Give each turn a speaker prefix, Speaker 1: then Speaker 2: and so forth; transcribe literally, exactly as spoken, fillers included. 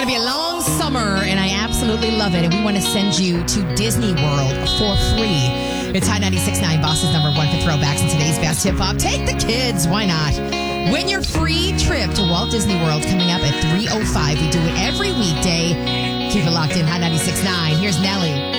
Speaker 1: going to be a long summer, and I absolutely love it. And we want to send you to Disney World for free. It's High ninety-six point nine, Boss's number one for throwbacks in today's best hip-hop. Take the kids. Why not? Win your free trip to Walt Disney World coming up at three oh five. We do it every weekday. Keep it locked in. High ninety-six point nine. Here's Nelly.